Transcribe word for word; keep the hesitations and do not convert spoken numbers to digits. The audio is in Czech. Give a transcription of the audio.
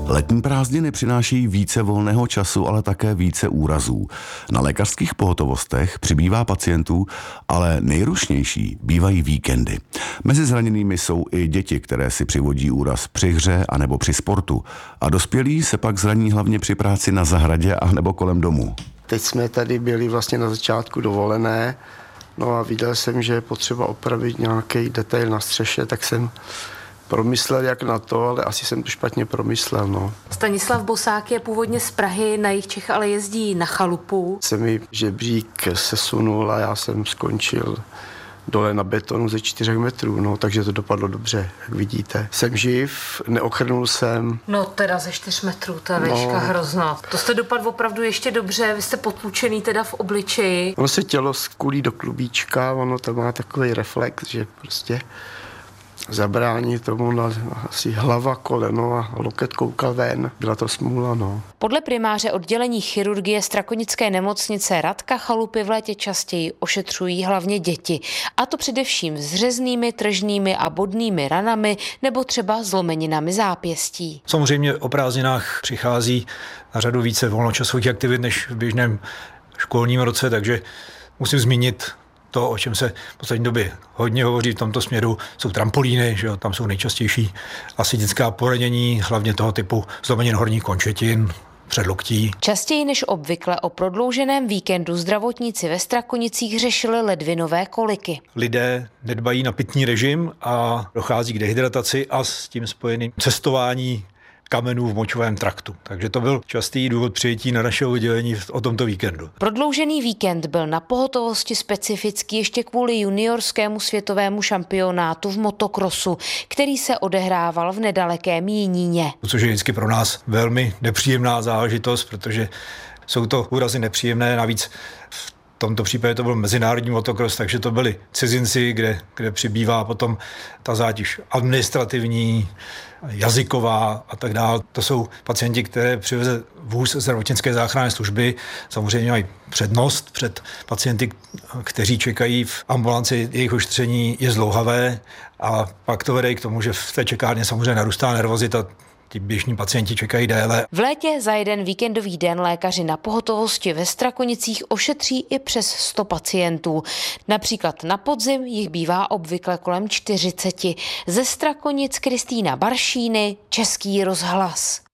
Letní prázdniny přináší více volného času, ale také více úrazů. Na lékařských pohotovostech přibývá pacientů, ale nejrušnější bývají víkendy. Mezi zraněnými jsou i děti, které si přivodí úraz při hře anebo při sportu. A dospělí se pak zraní hlavně při práci na zahradě a nebo kolem domu. Teď jsme tady byli vlastně na začátku dovolené, no a viděl jsem, že je potřeba opravit nějaký detail na střeše, tak jsem promyslel jak na to, ale asi jsem to špatně promyslel, no. Stanislav Bosák je původně z Prahy, na jih Čech ale jezdí na chalupu. Se mi žebřík sesunul a já jsem skončil dole na betonu ze čtyřech metrů, no, takže to dopadlo dobře, jak vidíte. Jsem živ, neochrnul jsem. No teda ze čtyř metrů, ta výška no. Hrozná. To jste dopadl opravdu ještě dobře, vy jste potlučený teda v obličeji. Ono se tělo skulí do klubíčka, ono to má takový reflex, že prostě zabrání tomu na asi hlava, koleno a loket koukal ven. Byla to smůla, no. Podle primáře oddělení chirurgie Strakonické nemocnice Radka Chalupy v létě častěji ošetřují hlavně děti. A to především s řeznými, tržnými a bodnými ranami nebo třeba zlomeninami zápěstí. Samozřejmě o prázdninách přichází na řadu více volnočasových aktivit než v běžném školním roce, takže musím zmínit to, o čem se v poslední době hodně hovoří v tomto směru, jsou trampolíny, že jo, tam jsou nejčastější asi dětská poranění, hlavně toho typu zlomenin horních končetin, předloktí. Častěji než obvykle o prodlouženém víkendu zdravotníci ve Strakonicích řešili ledvinové koliky. Lidé nedbají na pitný režim a dochází k dehydrataci a s tím spojeným cestování kamenů v močovém traktu. Takže to byl častý důvod přijetí na naše oddělení o tomto víkendu. Prodloužený víkend byl na pohotovosti specifický ještě kvůli juniorskému světovému šampionátu v motokrosu, který se odehrával v nedalekém Jiníně. Což je vždycky pro nás velmi nepříjemná záležitost, protože jsou to úrazy nepříjemné, navíc v tomto případě to byl mezinárodní motokros, takže to byli cizinci, kde, kde přibývá potom ta zátěž administrativní, jazyková a tak dále. To jsou pacienti, které přiveze vůz zdravotnické záchranné služby. Samozřejmě mají přednost před pacienty, kteří čekají v ambulanci. Jejich ošetření je zdlouhavé a pak to vede k tomu, že v té čekárně samozřejmě narůstá nervozita. Ti běžní pacienti čekají déle. V létě za jeden víkendový den lékaři na pohotovosti ve Strakonicích ošetří i přes sto pacientů. Například na podzim jich bývá obvykle kolem čtyřiceti. Ze Strakonic Kristýna Baršíny, Český rozhlas.